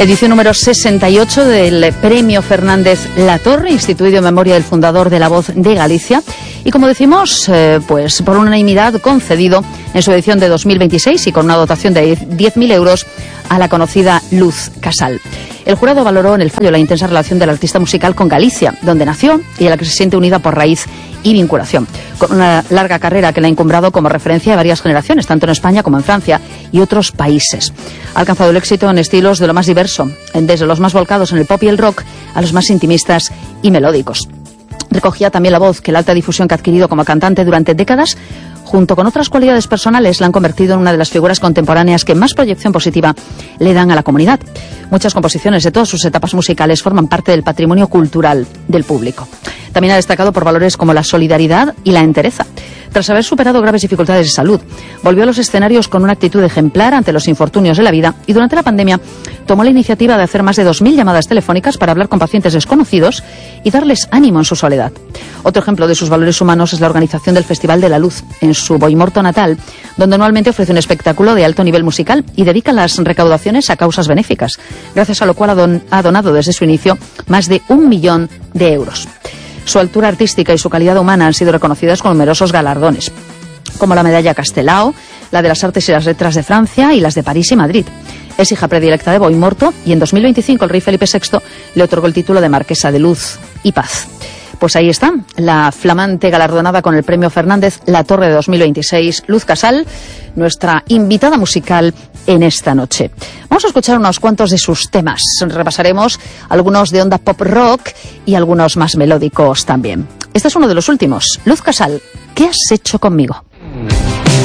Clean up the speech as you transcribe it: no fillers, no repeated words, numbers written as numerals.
Edición número 68 del Premio Fernández Latorre, instituido en memoria del fundador de La Voz de Galicia. Y como decimos, pues por unanimidad concedido en su edición de 2026 y con una dotación de 10.000 euros a la conocida Luz Casal. El jurado valoró en el fallo la intensa relación del artista musical con Galicia, donde nació y a la que se siente unida por raíz y vinculación, con una larga carrera que la ha encumbrado como referencia de varias generaciones, tanto en España como en Francia y otros países. Ha alcanzado el éxito en estilos de lo más diverso, desde los más volcados en el pop y el rock a los más intimistas y melódicos. Recogía también la voz que la alta difusión que ha adquirido como cantante durante décadas, junto con otras cualidades personales, la han convertido en una de las figuras contemporáneas que más proyección positiva le dan a la comunidad. Muchas composiciones de todas sus etapas musicales forman parte del patrimonio cultural del público. También ha destacado por valores como la solidaridad y la entereza. Tras haber superado graves dificultades de salud, volvió a los escenarios con una actitud ejemplar ante los infortunios de la vida y durante la pandemia tomó la iniciativa de hacer más de 2.000 llamadas telefónicas para hablar con pacientes desconocidos y darles ánimo en su soledad. Otro ejemplo de sus valores humanos es la organización del Festival de la Luz en su Boimorto natal, donde anualmente ofrece un espectáculo de alto nivel musical y dedica las recaudaciones a causas benéficas, gracias a lo cual ha donado desde su inicio más de 1 millón de euros. Su altura artística y su calidad humana han sido reconocidas con numerosos galardones, como la medalla Castelao, la de las Artes y las Letras de Francia y las de París y Madrid. Es hija predilecta de Boimorto y en 2025 el rey Felipe VI le otorgó el título de Marquesa de Luz y Paz. Pues ahí está, la flamante galardonada con el Premio Fernández Latorre de 2026, Luz Casal, nuestra invitada musical en esta noche. Vamos a escuchar unos cuantos de sus temas. Repasaremos algunos de onda pop rock y algunos más melódicos también. Este es uno de los últimos. Luz Casal, ¿qué has hecho conmigo?